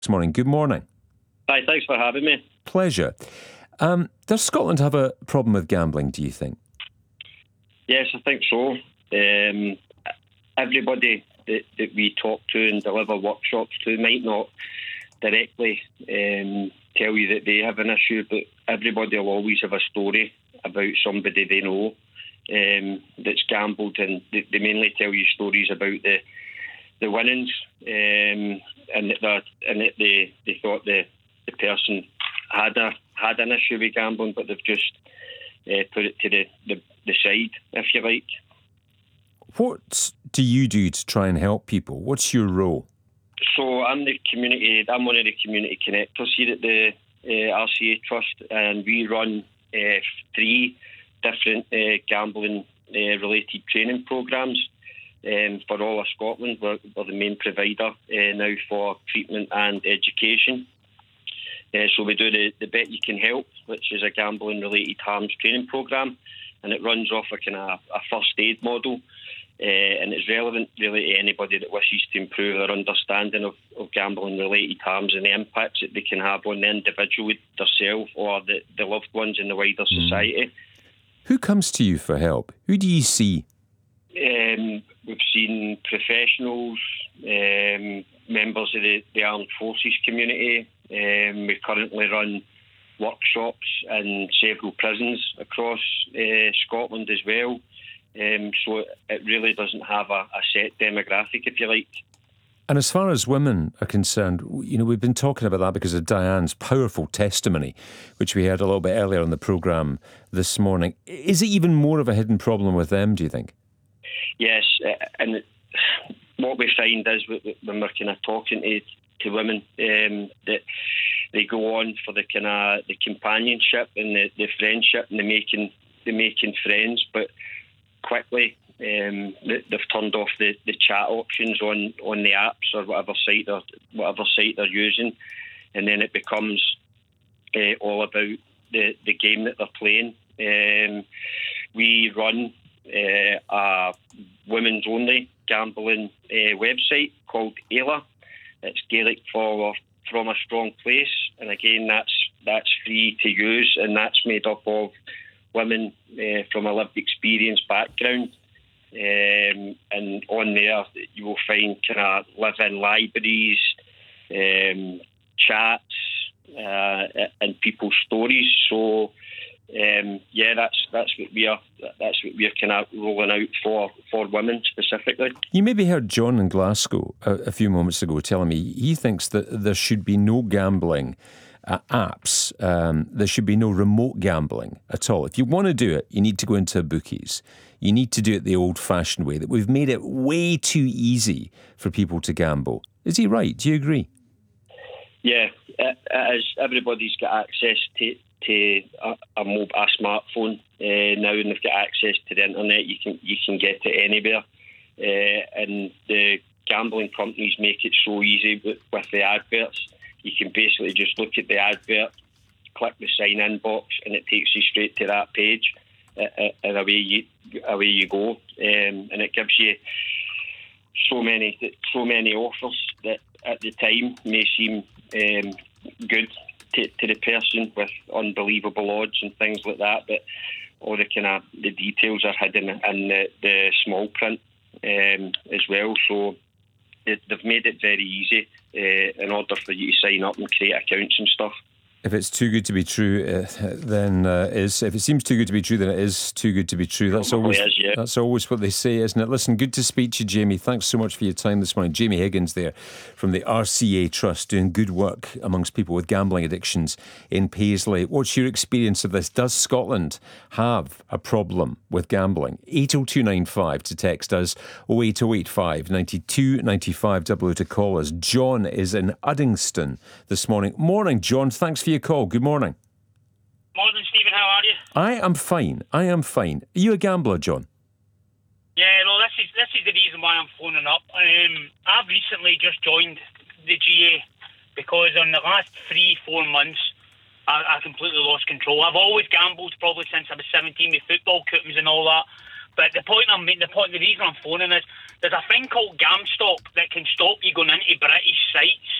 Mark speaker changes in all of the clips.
Speaker 1: this morning. Good morning.
Speaker 2: Hi, thanks for having me.
Speaker 1: Pleasure. Does Scotland have a problem with gambling, do you think?
Speaker 2: Yes, I think so. Everybody that we talk to and deliver workshops to might not directly tell you that they have an issue, but everybody will always have a story about somebody they know that's gambled, and they mainly tell you stories about the winnings, and that they thought the person had an issue with gambling, but they've just put it to the side, if you like. What
Speaker 1: do you do to try and help people? What's your role?
Speaker 2: So I'm one of the community connectors here at the RCA Trust, and we run 3 different gambling related training programmes for all of Scotland. We're the main provider now for treatment and education. So we do the Bet You Can Help, which is a gambling related harms training programme, and it runs off a kind of a first aid model. And it's relevant really to anybody that wishes to improve their understanding of gambling-related harms and the impacts that they can have on the individual, themselves, or the loved ones in the wider society.
Speaker 1: Who comes to you for help? Who do you see?
Speaker 2: We've seen professionals, members of the armed forces community. We currently run workshops in several prisons across Scotland as well. So it really doesn't have a set demographic, if you like.
Speaker 1: And as far as women are concerned, you know, we've been talking about that because of Diane's powerful testimony, which we heard a little bit earlier on the programme this morning. Is it even more of a hidden problem with them, do you think?
Speaker 2: Yes, and what we find is when we're kind of talking to women, that they go on for the kind of the companionship and the friendship and the making friends, but quickly they've turned off the chat options on the apps or whatever site they're using, and then it becomes all about the game that they're playing. We run a women's only gambling website called Ayla. It's Gaelic for From a Strong Place, and again that's free to use, and that's made up of women from a lived experience background, and on there you will find kind of live-in libraries, chats, and people's stories. So that's what we're kind of rolling out for women specifically.
Speaker 1: You maybe heard John in Glasgow a few moments ago telling me he thinks that there should be no gambling apps. There should be no remote gambling at all. If you want to do it, you need to go into bookies. You need to do it the old-fashioned way, that we've made it way too easy for people to gamble. Is he right? Do you agree?
Speaker 2: Yeah, as everybody's got access to a smartphone now, and they've got access to the internet. You can get it anywhere, and the gambling companies make it so easy with the adverts. You can basically just look at the advert, click the sign-in box, and it takes you straight to that page, and away you go. And it gives you so many offers that at the time may seem good to the person, with unbelievable odds and things like that, but all the details are hidden in the small print as well. So they've made it very easy in order for you to sign up and create accounts and stuff.
Speaker 1: If it's too good to be true, then if it seems too good to be true, then it is too good to be true. That's always what they say, isn't it? Listen, good to speak to you, Jamie. Thanks so much for your time this morning. Jamie Higgins there from the RCA Trust, doing good work amongst people with gambling addictions in Paisley. What's your experience of this? Does Scotland have a problem with gambling? 80295 to text us, 08085 92 95 00 to call us. John is in Uddingston this morning. Morning, John. Thanks for your call. Good morning.
Speaker 3: Morning, Stephen. How are you?
Speaker 1: I am fine. Are you a gambler, John?
Speaker 3: Yeah, no, this is the reason why I'm phoning up. I've recently just joined the GA because in the last 3-4 months, I completely lost control. I've always gambled, probably since I was 17 with football coupons and all that. But the reason I'm phoning is there's a thing called GamStop that can stop you going into British sites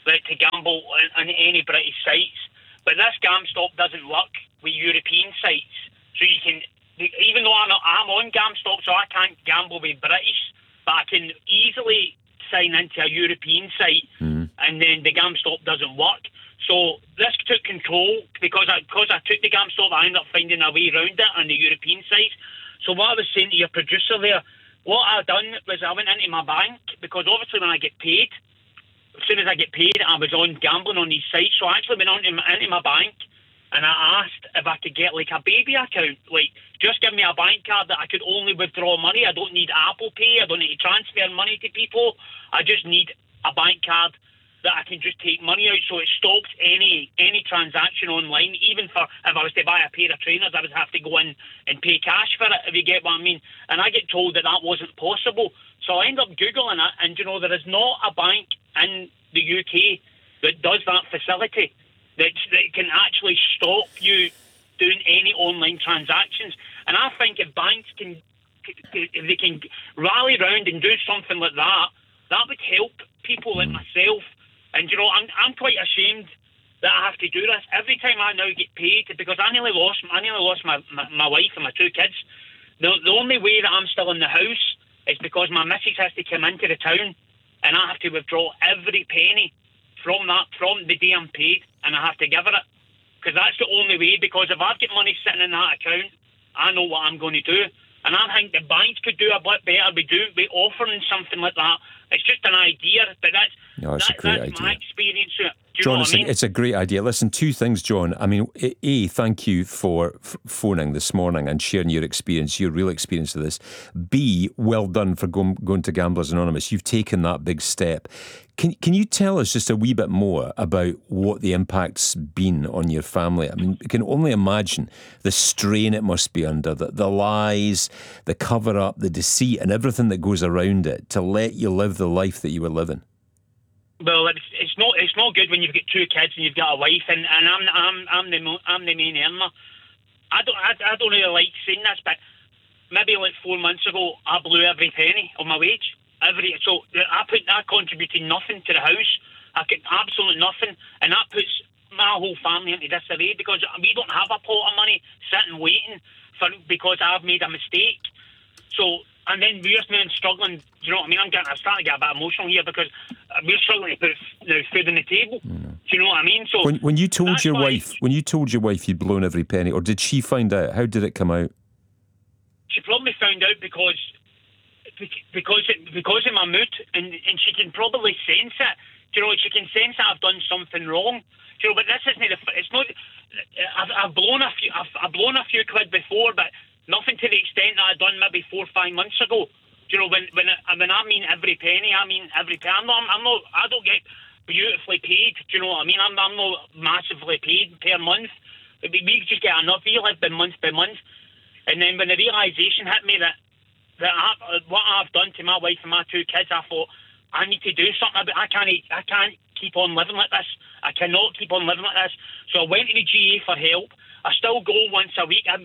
Speaker 3: to gamble on any British sites. But this GamStop doesn't work with European sites. So you can, even though I'm on GamStop, so I can't gamble with British, but I can easily sign into a European site, and then the GamStop doesn't work. So this took control because I took the GamStop. I ended up finding a way around it on the European sites. So what I was saying to your producer there, what I done was I went into my bank, because obviously when I get paid, as soon as I get paid, I was on gambling on these sites. So I actually went into my bank and I asked if I could get like a baby account. Like, just give me a bank card that I could only withdraw money. I don't need Apple Pay. I don't need to transfer money to people. I just need a bank card that I can just take money out, so it stops any transaction online. Even for if I was to buy a pair of trainers, I would have to go in and pay cash for it, if you get what I mean. And I get told that wasn't possible. So I end up Googling it, and there is not a bank in the UK that does that facility that can actually stop you doing any online transactions. And I think if banks if they can rally around and do something like that, that would help people like myself. And I'm quite ashamed that I have to do this every time I now get paid, because I nearly lost my wife and my two kids. The only way that I'm still in the house is because my missus has to come into the town, and I have to withdraw every penny from the day I'm paid, and I have to give her it, because that's the only way. Because if I've got money sitting in that account, I know what I'm going to do. And I think the banks could do a bit better by offering something like that. It's just an idea, but that's my experience.
Speaker 1: John, it's a great idea. Listen, two things, John. I mean, A, thank you for phoning this morning and sharing your experience, your real experience of this. B, well done for going to Gamblers Anonymous. You've taken that big step. Can you tell us just a wee bit more about what the impact's been on your family? I mean, you can only imagine the strain it must be under, the lies, the cover-up, the deceit and everything that goes around it to let you live the life that you were living.
Speaker 3: Well, it's not good when you've got two kids and you've got a wife, and I'm the main earner. I don't really like saying this, but maybe like 4 months ago, I blew every penny of my wage. So I contributed nothing to the house. I get absolutely nothing, and that puts my whole family into disarray, because we don't have a pot of money sitting waiting because I've made a mistake. So. And then we're now struggling. Do you know what I mean? I'm starting to get a bit emotional here, because we're struggling to put food on the table. Do you know what I mean? So
Speaker 1: when you told your wife you'd blown every penny, or did she find out? How did it come out?
Speaker 3: She probably found out because of my mood, and she can probably sense it. Do you know? She can sense that I've done something wrong. Do you know? But this isn't. It's not. I've blown a few quid before, but nothing to the extent that I'd done maybe 4 or 5 months ago. Do you know, when I mean every penny, I mean every penny. I don't get beautifully paid. Do you know what I mean? I'm not massively paid per month. We just get enough. We live by month by month. And then when the realisation hit me that what I've done to my wife and my two kids, I thought, I need to do something about it. I can't keep on living like this. I cannot keep on living like this. So I went to the GA for help. I still go once a week. I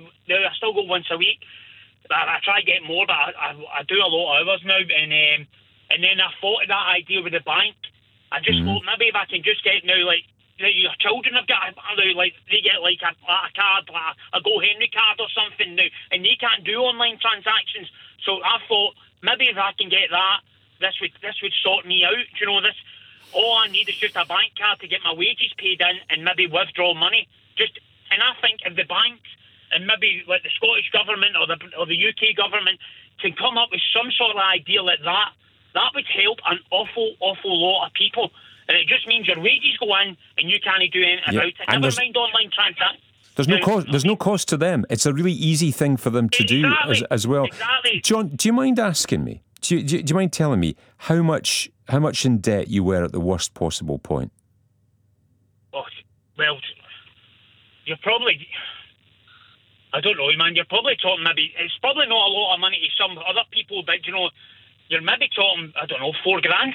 Speaker 3: try to get more, but I do a lot of hours now. And then I thought of that idea with the bank. I just thought maybe if I can just get now, like your children have got, like they get like a card, like a Go Henry card or something now, and they can't do online transactions. So I thought maybe if I can get that, this would sort me out. Do you know this? All I need is just a bank card to get my wages paid in, and maybe withdraw money. And I think if the banks and maybe like the Scottish government or the UK government can come up with some sort of idea like that, that would help an awful lot of people. And it just means your wages go in and you can't do anything about it. And never mind online transactions.
Speaker 1: There's no cost to them. It's a really easy thing for them to do as well.
Speaker 3: Exactly.
Speaker 1: John, do you mind asking me? Do you mind telling me how much in debt you were at the worst possible point?
Speaker 3: Oh, well, you're probably, I don't know, man, you're probably talking maybe, it's probably not a lot of money to some other people, but, you know, you're maybe talking, I don't know, $4,000.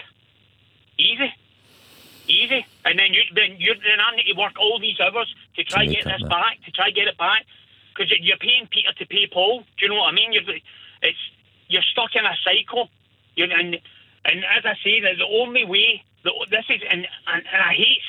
Speaker 3: Easy. And then I need to work all these hours to try to get this back, to try to get it back, because you're paying Peter to pay Paul. Do you know what I mean? You're stuck in a cycle. And as I say, the only way This is, and I hate